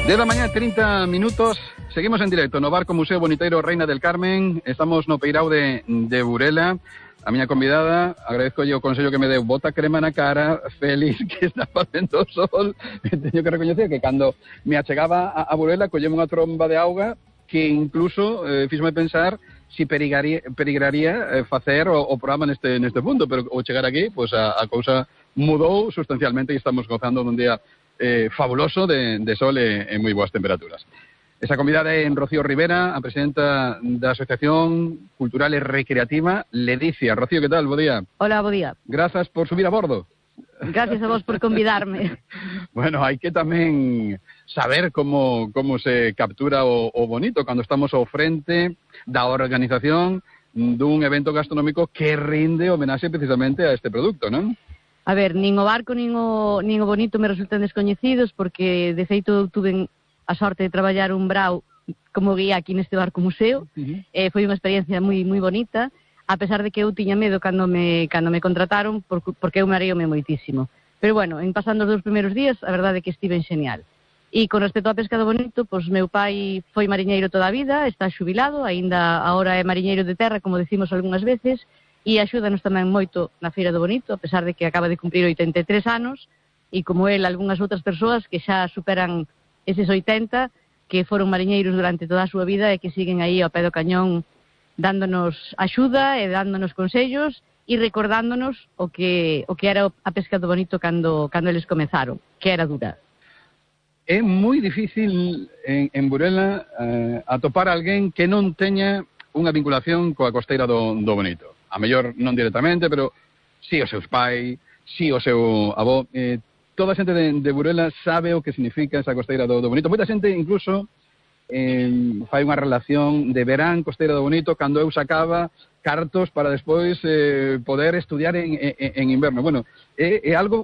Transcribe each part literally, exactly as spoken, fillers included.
dez da mañá, trinta minutos, seguimos en directo no Barco Museo Boniteiro Reina del Carmen, estamos no Peirao de, de Burela. A miña convidada, agradezco o consello que me deu, bota crema na cara, feliz que está facendo sol. Teño que recoñecer que cando me achegaba a, a Burela, colleme unha tromba de auga que incluso eh, fíxome pensar si perigaría, perigraría eh, facer o, o programa neste, neste punto, pero ao chegar aquí, pues a, a cousa mudou sustancialmente e estamos gozando dun día eh, fabuloso de, de sol e, e moi boas temperaturas. Esa convidada é en Rocío Rivera, a presidenta da Asociación Cultural e Recreativa Ledicia. Rocío, que tal? Bo día. Hola, bo día. Grazas por subir a bordo. Gracias a vos por convidarme. Bueno, hai que tamén saber como, como se captura o, o bonito cando estamos ao frente da organización dun evento gastronómico que rinde homenaxe precisamente a este produto, non? A ver, nin o barco nin o, nin o bonito me resultan descoñecidos porque, de feito, tuve a sorte de traballar un brau como guía aquí neste barco museo. Uh-huh. eh, foi unha experiencia moi moi bonita, a pesar de que eu tiña medo cando me cando me contrataron, por, porque eu mareome moitísimo. Pero bueno, en pasando os dous primeiros días, a verdade é que estiven genial. E con respecto á pesca do bonito, pois meu pai foi mariñeiro toda a vida, está xubilado, aínda agora é mariñeiro de terra, como decimos algunhas veces, e axúdanos tamén moito na Feira do Bonito, a pesar de que acaba de cumprir oitenta e tres anos, e como el, algunhas outras persoas que xa superan eses oitenta, que foron mariñeiros durante toda a súa vida e que siguen aí ao pé do cañón dándonos axuda e dándonos consellos e recordándonos o que o que era a pesca do bonito cando cando eles comezaron, que era dura. É moi difícil en, en Burela eh, atopar alguén que non teña unha vinculación coa costeira do, do bonito. A mellor non directamente, pero si os seus pais, si o seu avó. Eh, toda a xente de, de Burela sabe o que significa esa costeira do, do bonito. Moita xente incluso eh, fai unha relación de verán costeira do bonito cando eu sacaba cartos para despois eh, poder estudiar en, en, en inverno. Bueno, é, é algo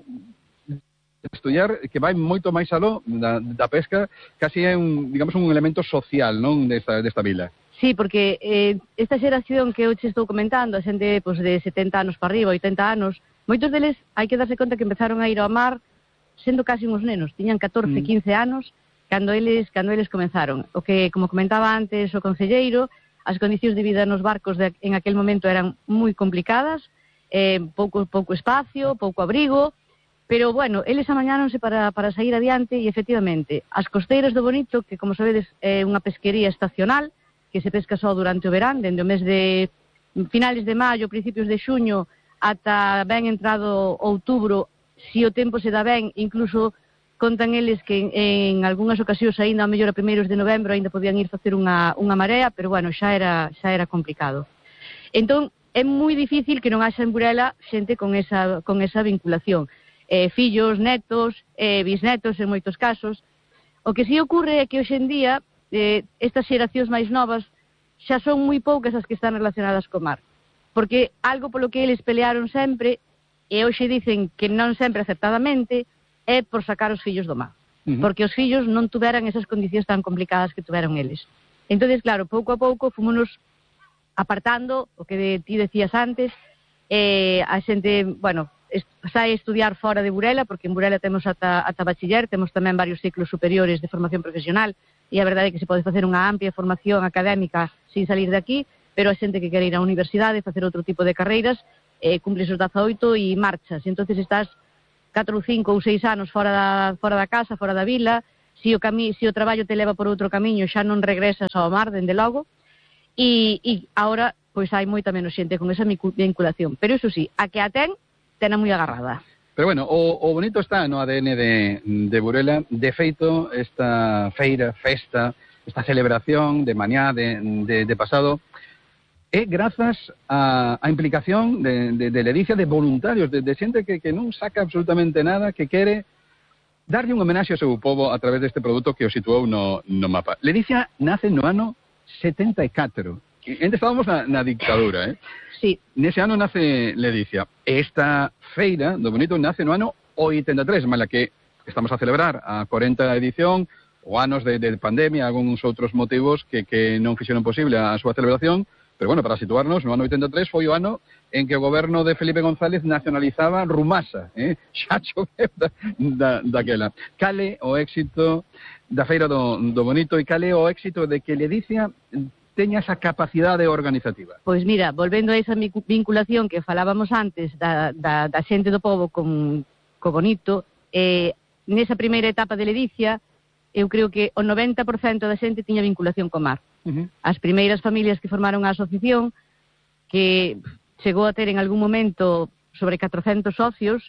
de estudiar que vai moito máis aló da, da pesca, casi é un, digamos, un elemento social, non, desta, desta vila. Sí, porque eh, esta xeración que eu che estou comentando, a xente pues, de setenta anos para arriba, oitenta anos, moitos deles hai que darse conta que empezaron a ir ao mar sendo casi uns nenos, tiñan catorce, quince anos cando eles cando eles comenzaron. O que, como comentaba antes o concelleiro, as condicións de vida nos barcos de, en aquel momento eran moi complicadas, eh, pouco, pouco espacio, pouco abrigo, pero, bueno, eles amañáronse para, para sair adiante e, efectivamente, as costeiras do Bonito, que, como sabedes, é unha pesquería estacional, que se pesca só durante o verán, dende o mes de finales de maio, principios de xuño, ata ben entrado outubro, si o tempo se dá ben, incluso contan eles que en, en algunhas ocasións aínda ao mellor a primeiros de novembro aínda podían ir facer unha, unha marea, pero bueno, xa era, xa era complicado. Entón, é moi difícil que non haxa en Burela xente con esa, con esa vinculación. Eh, fillos, netos, eh, bisnetos en moitos casos. O que si ocurre é que hoxe en día eh, estas xeracións máis novas xa son moi poucas as que están relacionadas co mar. Porque algo polo que eles pelearon sempre, e hoxe dicen que non sempre acertadamente, é por sacar os fillos do mar. Uh-huh. Porque os fillos non tuveran esas condicións tan complicadas que tuveron eles. Entón, claro, pouco a pouco fomos apartando, o que ti decías antes, eh, a xente, bueno, sai a estudiar fora de Burela, porque en Burela temos ata, ata bachiller, temos tamén varios ciclos superiores de formación profesional, e a verdade é que se pode facer unha amplia formación académica sin salir de aquí, pero a xente que quere ir á universidade, facer outro tipo de carreiras, eh, cumples os dezaoito e marchas, e entonces estás catro, cinco ou seis anos fora da, fora da casa, fora da vila, se o, cami, se o traballo te leva por outro camiño xa non regresas ao mar, dende logo, e, e agora pois hai moita menos xente con esa vinculación, pero iso sí, a que a ten, tena moi agarrada. Pero bueno, o, o bonito está no A D N de, de Burela. De feito, esta feira, festa, esta celebración de mañá, de, de, de pasado, é grazas a, a implicación de, de, de Ledicia, de voluntarios, de, de xente que, que non saca absolutamente nada, que quere darlle un homenaxe ao seu povo a través deste produto que o situou no, no mapa. Ledicia nace no ano setenta e catro. Ente estábamos na, na dictadura, eh? Sí. Nese ano nace Ledicia. Esta feira do bonito nace no ano oitenta e tres, mala que estamos a celebrar a cuarenta edición, o anos de, de pandemia, algúns outros motivos que, que non fixeron posible a súa celebración, Pero bueno, para situarnos, no ano oitenta e tres foi o ano en que o goberno de Felipe González nacionalizaba Rumasa, eh? Xa choveu da, da, daquela. Cale o éxito da Feira do, do Bonito e cale o éxito de que Ledicia teña esa capacidade organizativa? Pois mira, volvendo a esa vinculación que falábamos antes da, da, da xente do povo con, co Bonito, eh, nesa primeira etapa de Ledicia, eu creo que o noventa por cento da xente tiña vinculación co mar. Uh-huh. As primeiras familias que formaron a asociación, que chegou a ter en algún momento sobre catrocentos socios,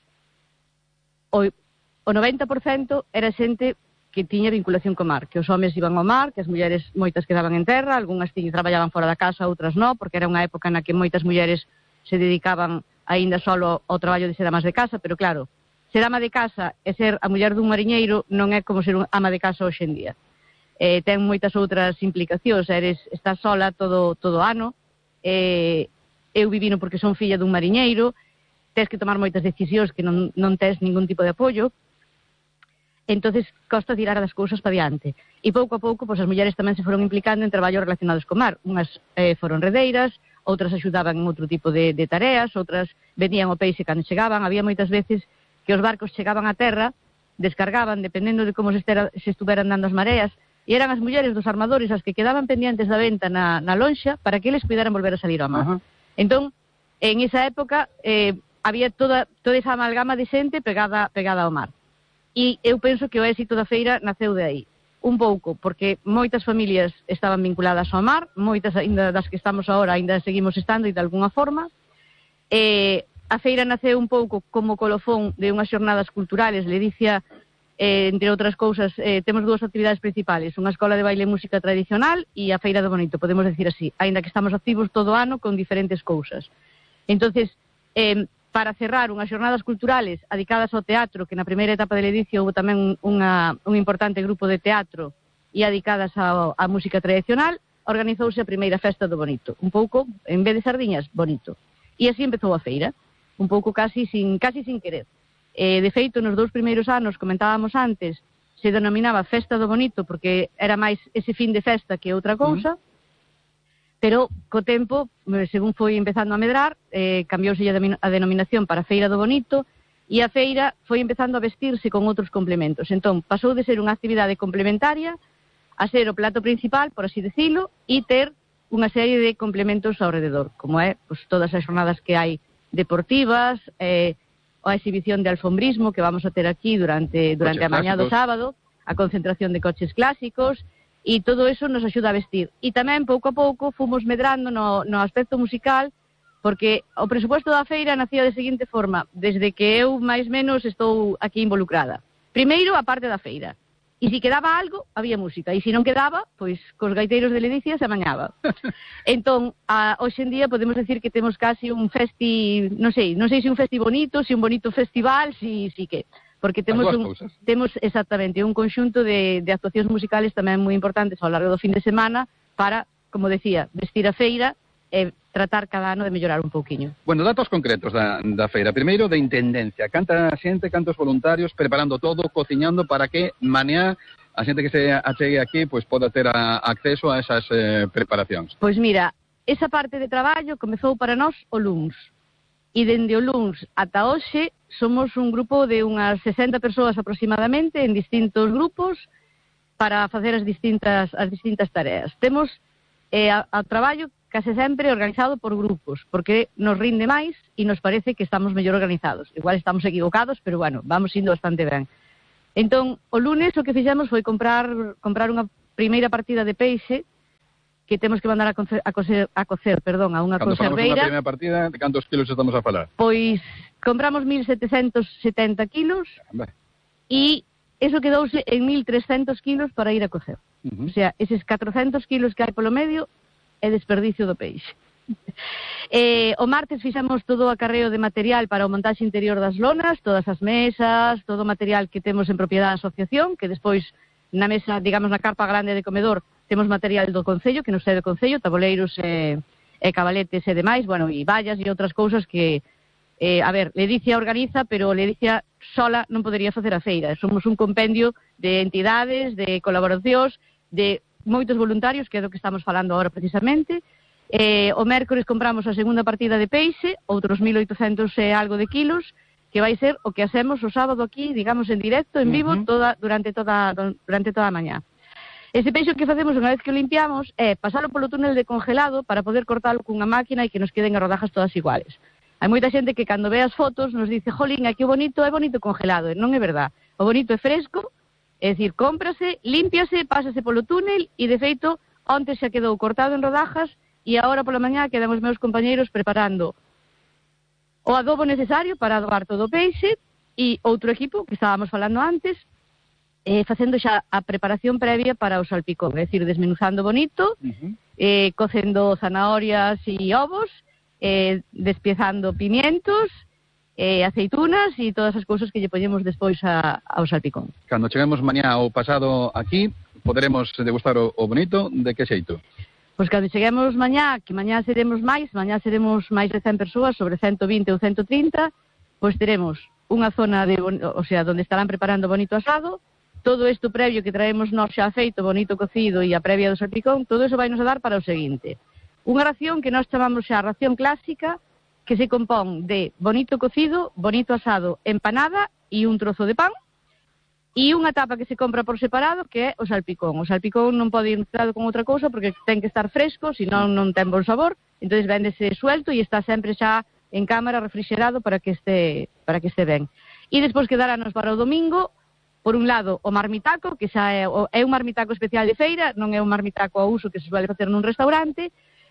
o, o noventa por cento era xente que tiña vinculación co mar, que os homes iban ao mar, que as mulleres moitas quedaban en terra, algunhas tiñan, traballaban fora da casa, outras non, porque era unha época na que moitas mulleres se dedicaban aínda solo ao traballo de ser amas de casa, pero claro, ser ama de casa e ser a muller dun mariñeiro non é como ser un ama de casa hoxe en día. Eh, ten moitas outras implicacións, eres, estás sola todo todo ano, eh, eu vivino porque son filla dun mariñeiro, tens que tomar moitas decisións que non, non tens ningún tipo de apoio, entonces costa tirar as cousas para diante. E pouco a pouco, pois, as mulleres tamén se foron implicando en traballos relacionados co mar. Unhas eh, foron redeiras, outras axudaban en outro tipo de, de tareas, outras vendían o peixe cando chegaban. Había moitas veces que os barcos chegaban a terra, descargaban, dependendo de como se, estera, se estuveran dando as mareas, e eran as mulleres dos armadores as que quedaban pendientes da venta na, na lonxa para que eles puderan volver a salir ao mar. Uh-huh. Entón, en esa época, eh, había toda, toda esa amalgama de xente pegada, pegada ao mar. E eu penso que o éxito da feira naceu de aí. Un pouco, porque moitas familias estaban vinculadas ao mar, moitas ainda das que estamos agora ainda seguimos estando e de alguna forma. Eh, a feira naceu un pouco como colofón de unhas xornadas culturales. Ledicia, eh, entre outras cousas, eh, temos dúas actividades principales, unha escola de baile e música tradicional e a Feira do Bonito, podemos decir así, aínda que estamos activos todo o ano con diferentes cousas. Entonces, eh, para cerrar unhas xornadas culturales adicadas ao teatro, que na primeira etapa de Ledicia houve tamén unha, un importante grupo de teatro e adicadas á música tradicional, organizouse a primeira festa do Bonito. Un pouco, en vez de sardiñas, bonito. E así empezou a feira, un pouco casi sin, casi sin querer. Eh, de feito, nos dous primeiros anos, comentábamos antes, se denominaba Festa do Bonito porque era máis ese fin de festa que outra cousa, uh -huh. Pero co tempo, según foi empezando a medrar, eh, cambiouse a denominación para Feira do Bonito e a feira foi empezando a vestirse con outros complementos. Entón, pasou de ser unha actividade complementaria a ser o plato principal, por así decirlo, e ter unha serie de complementos ao rededor, como é pues, todas as jornadas que hai deportivas, eh, a exhibición de alfombrismo que vamos a ter aquí durante, durante a mañá do sábado, a concentración de coches clásicos, e todo eso nos axuda a vestir. E tamén, pouco a pouco, fomos medrando no, no aspecto musical, porque o presupuesto da feira nacía de seguinte forma, desde que eu, máis menos, estou aquí involucrada. Primeiro, a parte da feira. E se quedaba algo, había música. E se non quedaba, pois, cos gaiteiros de Ledicia se amañaba. Entón, a, hoxe en día podemos decir que temos casi un festi, non sei, non sei se un festi bonito, se un bonito festival, si, si que... Porque temos, un, temos exactamente un conxunto de, de actuacións musicales tamén moi importantes ao largo do fin de semana para, como decía, vestir a feira e tratar cada ano de mellorar un pouquiño. Bueno, datos concretos da, da feira. Primeiro, de intendencia. Canta xente, cantos voluntarios, preparando todo, cociñando para que mañá a xente que se achegue aquí pues, poda ter a, acceso a esas eh, preparacións. Pois mira, esa parte de traballo comezou para nós o luns. E dende o luns ata hoxe somos un grupo de unhas sesenta persoas aproximadamente en distintos grupos para facer as distintas, as distintas tareas. Temos eh, a, a traballo case sempre organizado por grupos, porque nos rinde máis e nos parece que estamos mellor organizados. Igual estamos equivocados, pero bueno, vamos indo bastante ben. Entón, o lunes o que fixemos foi comprar, comprar unha primeira partida de peixe que temos que mandar a cocer, a cocer, a cocer perdón, a unha conserveira. Cando falamos unha primeira partida, de cantos kilos estamos a falar? Pois compramos mil setecentos setenta kilos e eso quedouse en mil trescentos kilos para ir a cocer. Uh -huh. O sea, eses catrocentos kilos que hai polo medio é desperdicio do peixe. eh, o martes fixamos todo o acarreo de material para o montaxe interior das lonas, todas as mesas, todo o material que temos en propiedade da asociación, que despois na mesa, digamos, na carpa grande de comedor, temos material do Concello, que nos é do Concello, taboleiros e, e cabaletes e demais, bueno, e vallas e outras cousas que, eh, a ver, Ledicia organiza, pero Ledicia sola non podería facer a feira. Somos un compendio de entidades, de colaboracións, de moitos voluntarios, que é do que estamos falando agora precisamente, Eh, o mércores compramos a segunda partida de peixe, outros mil oitocentos e algo de kilos, que vai ser o que hacemos o sábado aquí, digamos, en directo, en vivo, uh-huh. toda, durante, toda, durante toda a mañá. Ese peixe que facemos unha vez que o limpiamos é pasalo polo túnel de congelado para poder cortalo cunha máquina e que nos queden as rodajas todas iguales. Hai moita xente que cando ve as fotos nos dice, jolín, aquí o bonito é bonito congelado, e non é verdad. O bonito é fresco, é dicir, cómprase, límpiase, pásase polo túnel e, de feito, onte xa quedou cortado en rodajas e agora pola mañá quedan os meus compañeiros preparando o adobo necesario para adobar todo o peixe e outro equipo, que estábamos falando antes, eh, facendo xa a preparación previa para o salpicón, é dicir, desmenuzando bonito, uh-huh. eh, cocendo zanahorias e ovos, eh, despiezando pimientos, eh, aceitunas e todas as cousas que lle poñemos despois a, ao salpicón. Cando cheguemos mañá ao pasado aquí, poderemos degustar o, o bonito, de que xeito? Pois cando cheguemos mañá, que mañá seremos máis, mañá seremos máis de cen persoas, sobre ciento vinte ou ciento trinta, pois teremos unha zona, de, o sea, onde estarán preparando bonito asado, todo isto previo que traemos nós xa feito, bonito cocido e a previa do salpicón, todo iso vai nos a dar para o seguinte. Unha ración que nós chamamos xa ración clásica, que se compón de bonito cocido, bonito asado, empanada e un trozo de pan, e unha tapa que se compra por separado, que é o salpicón. O salpicón non pode ir mezclado con outra cousa porque ten que estar fresco, senón non ten bon sabor, entón véndese suelto e está sempre xa en cámara refrigerado para que este, para que este ben. E despois quedarános para o domingo, por un lado, o marmitaco, que xa é, é un marmitaco especial de feira, non é un marmitaco a uso que se suele facer nun restaurante,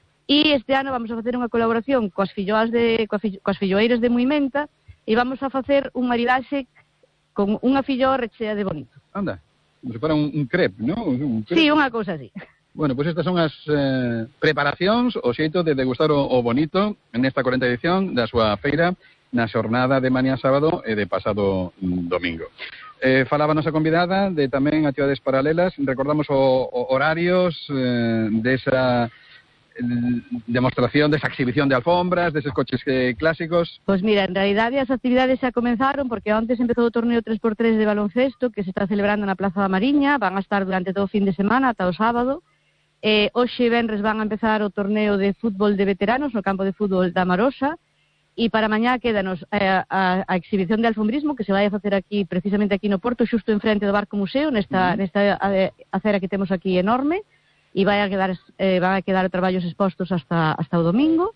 e este ano vamos a facer unha colaboración coas filloas de, coas filloeiras de Muimenta, e vamos a facer un maridaxe con unha filloa rechea de bonito. Anda, como se para un, un crepe, non? Un crepe. Sí, unha cousa así. Bueno, pois pues estas son as eh, preparacións, o xeito de degustar o, o bonito nesta cuarenta edición da súa feira na xornada de mañá sábado e de pasado domingo. Eh, falaba a nosa convidada de tamén actividades paralelas, recordamos o, o horarios eh, desa demostración, desa exhibición de alfombras, deses coches eh, clásicos. Pois mira, en realidade as actividades xa comenzaron porque antes empezou o torneo tres por tres de baloncesto que se está celebrando na Plaza da Mariña, van a estar durante todo o fin de semana ata o sábado. Eh, hoxe venres van a empezar o torneo de fútbol de veteranos no campo de fútbol da Marosa. E para mañá quédanos a, a, a exhibición de alfombrismo que se vai a facer aquí, precisamente aquí no Porto, xusto enfrente do Barco Museo, nesta, mm. nesta acera que temos aquí enorme, e vai a quedar, eh, van a quedar traballos expostos hasta, hasta o domingo.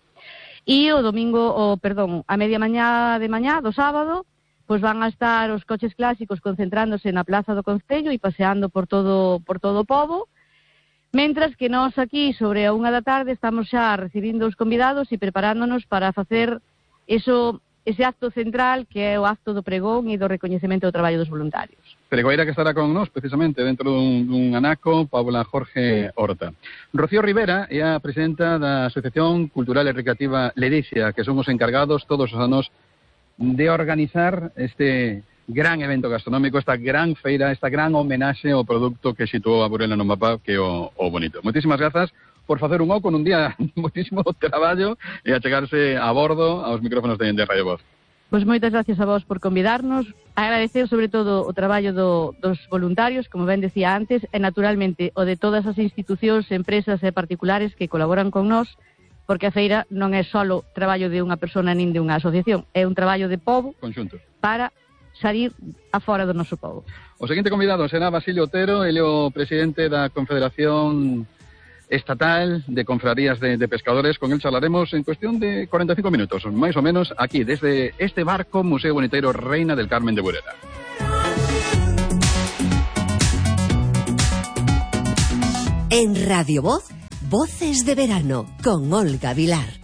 E o domingo, o, perdón, a media mañá de mañá, do sábado, pois van a estar os coches clásicos concentrándose na Plaza do Concello e paseando por todo, por todo o pobo, mentras que nós aquí, sobre a unha da tarde, estamos xa recibindo os convidados e preparándonos para facer Eso, ese acto central que é o acto do pregón e do recoñecemento do traballo dos voluntarios. Pregoeira que estará con nós precisamente dentro dun, dun anaco, Paula Jorge Horta. Rocío Rivera é a presidenta da Asociación Cultural e Recreativa Ledicia, que son os encargados todos os anos de organizar este gran evento gastronómico, esta gran feira, esta gran homenaxe ao produto que situou a Burela no mapa, que é o, o bonito. Moitísimas grazas por facer un oco nun día moitísimo traballo e achegarse a bordo aos micrófonos de, de Radio Voz. Pois moitas gracias a vos por convidarnos, agradecer sobre todo o traballo do, dos voluntarios, como ben decía antes, e naturalmente o de todas as institucións, empresas e particulares que colaboran con nós, porque a feira non é só traballo de unha persona nin de unha asociación, é un traballo de pobo conxunto para salir afora do noso pobo. O seguinte convidado será Basilio Otero, ele é o presidente da Confederación Estatal de Confrarías de, de Pescadores. Con él charlaremos en cuestión de cuarenta y cinco minutos, máis ou menos, aquí, desde este barco Museo Boniteiro Reina del Carmen de Burela. En Radio Voz, Voces de Verano, con Olga Vilar.